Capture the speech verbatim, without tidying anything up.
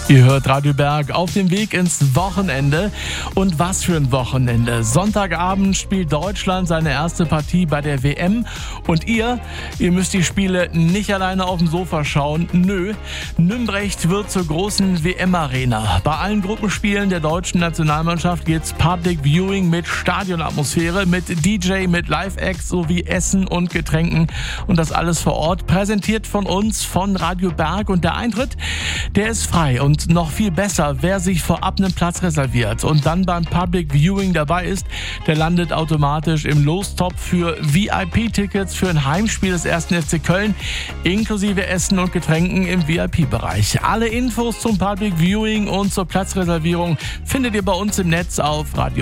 Ihr hört Radio Berg auf dem Weg ins Wochenende. Und was für ein Wochenende. Sonntagabend spielt Deutschland seine erste Partie bei der W M. Und ihr, ihr müsst die Spiele nicht alleine auf dem Sofa schauen. Nö, Nümbrecht wird zur großen W M-Arena. Bei allen Gruppenspielen der deutschen Nationalmannschaft gibt's Public Viewing mit Stadionatmosphäre, mit D J, mit Live-Acts sowie Essen und Getränken. Und das alles vor Ort, präsentiert von uns, von Radio Berg. Und der Eintritt, der ist frei. Und Und noch viel besser, wer sich vorab einen Platz reserviert und dann beim Public Viewing dabei ist, der landet automatisch im Lostopf für V I P-Tickets für ein Heimspiel des ersten F C Köln, inklusive Essen und Getränken im V I P-Bereich. Alle Infos zum Public Viewing und zur Platzreservierung findet ihr bei uns im Netz auf radio